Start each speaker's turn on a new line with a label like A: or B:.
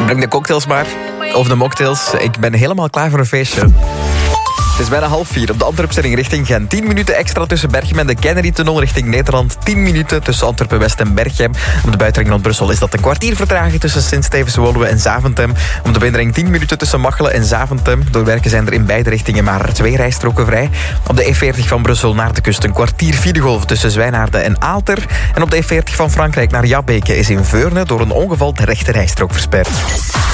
A: Breng de cocktails maar. Of de mocktails. Ik ben helemaal klaar voor een feestje. Het is bijna 3:30 op de Antwerpstelling richting Gent. 10 minuten extra tussen Berchem en de Kennedy-tunnel richting Nederland. 10 minuten tussen Antwerpen-West en Berchem. Op de buitenring rond Brussel is dat een kwartier vertraging tussen Sint-Stevens-Woluwe en Zaventem. Op de binnenring 10 minuten tussen Machelen en Zaventem. Door werken zijn er in beide richtingen maar 2 rijstroken vrij. Op de E40 van Brussel naar de kust een kwartier filegolf tussen Zwijnaarden en Aalter. En op de E40 van Frankrijk naar Jabbeke is in Veurne door een ongeval de rechte rijstrook versperd.